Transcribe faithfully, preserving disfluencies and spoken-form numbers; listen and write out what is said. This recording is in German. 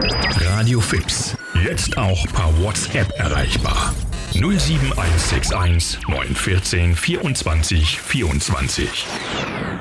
Radio Fips, jetzt auch per WhatsApp erreichbar. null sieben eins sechs eins neun eins vier vierundzwanzig vierundzwanzig.